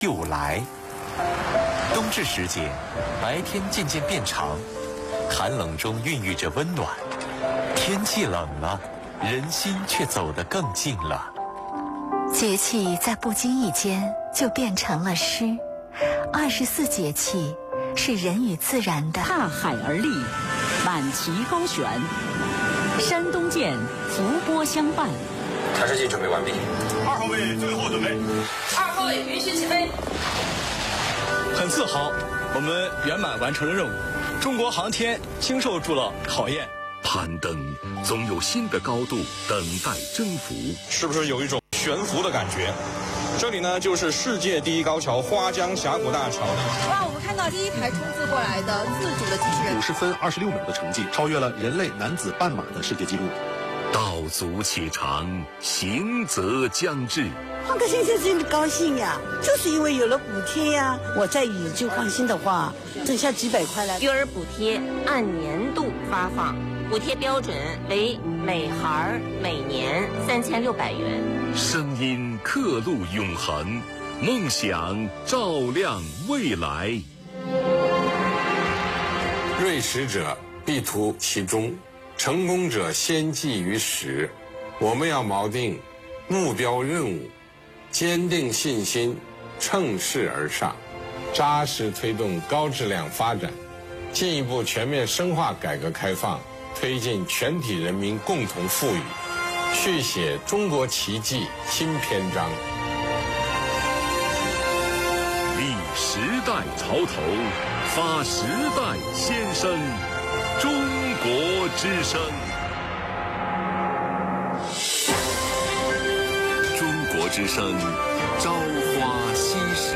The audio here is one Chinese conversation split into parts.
又来。冬至时节，白天渐渐变长，寒冷中孕育着温暖。天气冷了，人心却走得更近了。 节气在不经意间就变成了诗。24节气是人与自然的踏海而立，满旗高悬，山东舰伏波相伴。 查试剂准备完毕 ，2号位最后准备 ，2号位允许起飞。 很自豪，我们圆满完成了任务，中国航天经受住了考验。 攀登总有新的高度等待征服， 是不是有一种悬浮的感觉？这里呢，就是世界第一高桥花江峡谷大桥。 哇，我们看到第一台冲刺过来的自主的机器人 ，50分26秒的成绩，超越了人类男子半马的世界纪录。 道阻且长，行则将至。 放个心真的高兴呀，就是因为有了补贴呀。我在宇宙放心的话，挣下几百块来。 育儿补贴按年度发放，补贴标准为每孩每年3600元。 声音刻录永恒，梦想照亮未来。 锐识者必图其中，成功者先记于始。我们要锚定目标任务，坚定信心，乘势而上，扎实推动高质量发展，进一步全面深化改革开放，推进全体人民共同富裕，续写中国奇迹新篇章。 立时代潮头，发时代先声，中国之声。中国之声，朝花夕拾。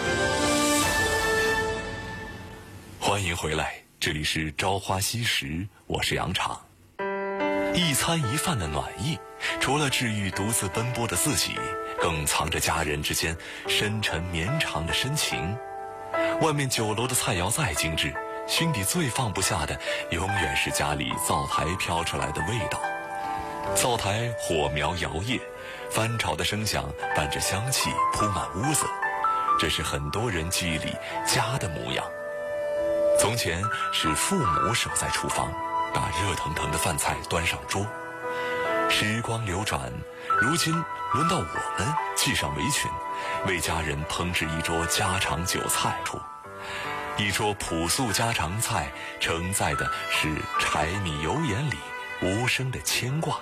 欢迎回来，这里是朝花夕拾，我是杨昶。一餐一饭的暖意，除了治愈独自奔波的自己，更藏着家人之间深沉绵长的深情。外面酒楼的菜肴再精致，心底最放不下的，永远是家里灶台飘出来的味道。灶台火苗摇曳，翻炒的声响伴着香气铺满屋子，这是很多人记忆里家的模样。从前是父母守在厨房，把热腾腾的饭菜端上桌。时光流转，如今轮到我们系上围裙，为家人烹制一桌家常酒菜。一桌朴素家常菜，承载的是柴米油盐里无声的牵挂。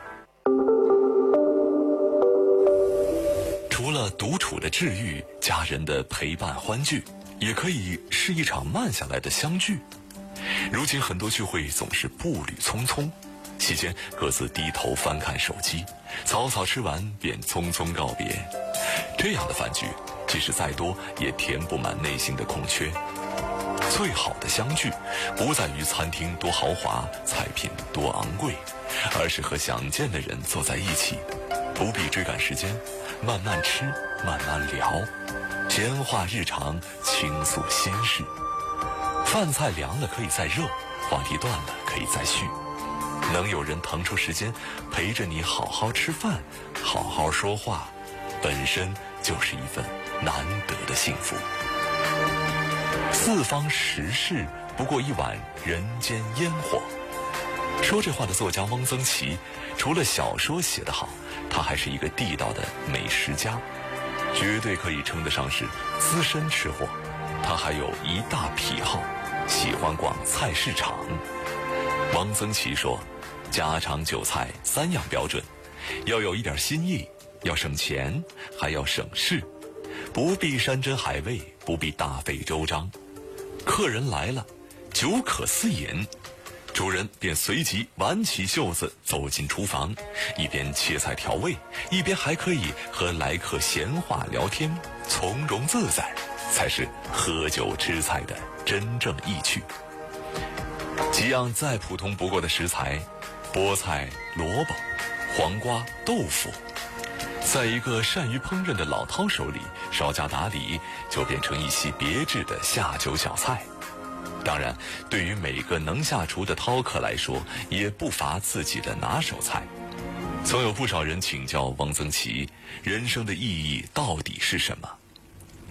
除了独处的治愈，家人的陪伴欢聚，也可以是一场慢下来的相聚。如今很多聚会总是步履匆匆，期间各自低头翻看手机，草草吃完便匆匆告别。这样的饭局，即使再多也填不满内心的空缺。最好的相聚，不在于餐厅多豪华，菜品多昂贵，而是和想见的人坐在一起，不必追赶时间，慢慢吃，慢慢聊，闲话日常，倾诉心事。饭菜凉了可以再热，话题断了可以再续。能有人腾出时间陪着你好好吃饭，好好说话，本身就是一份难得的幸福。四方时事不过一碗人间烟火。说这话的作家汪曾祺，除了小说写得好，他还是一个地道的美食家，绝对可以称得上是资深吃货。他还有一大癖好，喜欢逛菜市场。汪曾祺说，家常酒菜3样标准，要有一点新意，要省钱，还要省事，不必山珍海味，不必大费周章。客人来了，酒可私饮，主人便随即挽起袖子走进厨房，一边切菜调味，一边还可以和来客闲话聊天，从容自在，才是喝酒吃菜的真正意趣。几样再普通不过的食材，菠菜、萝卜、黄瓜、豆腐，在一个善于烹饪的老饕手里，稍加打理，就变成一席别致的下酒小菜。当然，对于每个能下厨的饕客来说，也不乏自己的拿手菜。曾有不少人请教汪曾祺，人生的意义到底是什么？